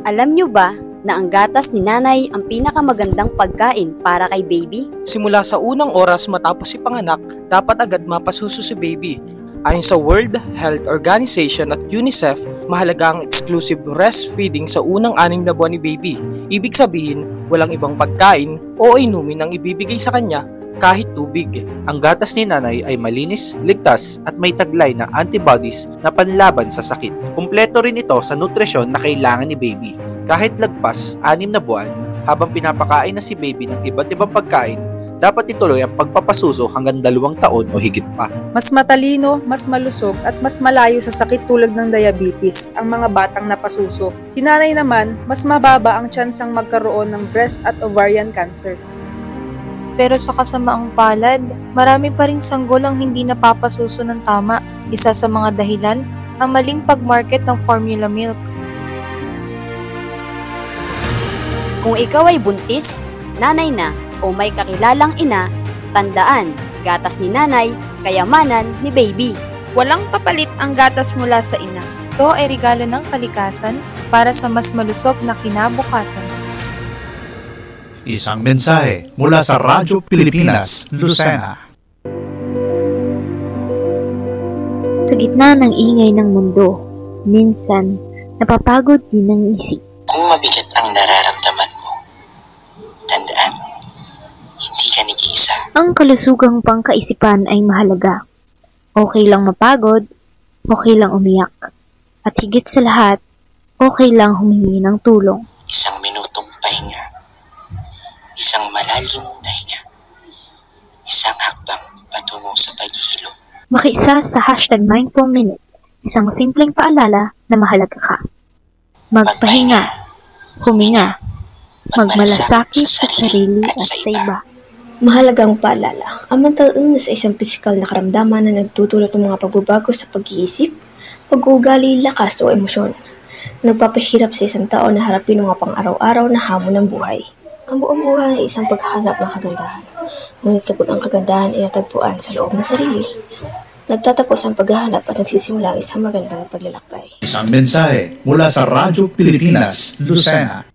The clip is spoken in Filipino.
Alam nyo ba na ang gatas ni nanay ang pinakamagandang pagkain para kay baby? Simula sa unang oras matapos ipanganak, dapat agad mapasuso si baby. Ayon sa World Health Organization at UNICEF, mahalaga ang exclusive breastfeeding sa unang 6 na buwan ni baby. Ibig sabihin, walang ibang pagkain o inumin ang ibibigay sa kanya kahit tubig. Ang gatas ni nanay ay malinis, ligtas at may taglay na antibodies na panlaban sa sakit. Kumpleto rin ito sa nutrisyon na kailangan ni baby. Kahit lagpas 6 na buwan, habang pinapakain na si baby ng iba't ibang pagkain, dapat ituloy ang pagpapasuso hanggang 2 taon o higit pa. Mas matalino, mas malusog at mas malayo sa sakit tulad ng diabetes ang mga batang napasuso. Si nanay naman, mas mababa ang tsansang magkaroon ng breast at ovarian cancer. Pero sa kasamaang palad, marami pa ring sanggol ang hindi napapasuso ng tama. Isa sa mga dahilan, ang maling pag-market ng formula milk. Kung ikaw ay buntis, nanay na, o may kakilalang ina, tandaan, gatas ni nanay, kayamanan ni baby. Walang papalit ang gatas mula sa ina. Ito ay regalo ng kalikasan para sa mas malusog na kinabukasan. Isang mensahe mula sa Radyo Pilipinas, Lucena. Sa gitna ng ingay ng mundo, minsan napapagod din ang isip. Kung mabigat ang nararamdaman mo, tandaan, hindi ka nag-iisa. Ang kalusugang pangkaisipan ay mahalaga. Okay lang mapagod, okay lang umiyak, at higit sa lahat, okay lang humingi ng tulong. Isang minutong pahinga, isang malalim na hinga, isang hakbang patungo sa paghihilom. Makiisa sa #Mindful Minute, isang simpleng paalala na mahalaga ka. Magpahinga, huminga, magmalasakit sa sarili at sa iba. Mahalagang paalala, ang mental illness ay isang pisikal na karamdaman na nagtutulot ng mga pagbabago sa pag-iisip, pag-uugali, lakas o emosyon. Nagpapahirap sa isang tao na harapin ang mga pang-araw-araw na hamon ng buhay. Ang buong buhay ay isang paghahanap ng kagandahan. Ngunit kapag ang kagandahan ay natagpuan sa loob ng sarili, nagtatapos ang paghahanap at nagsisimula ang isang magandang paglalakbay. Isang mensahe mula sa Radyo Pilipinas, Lucena.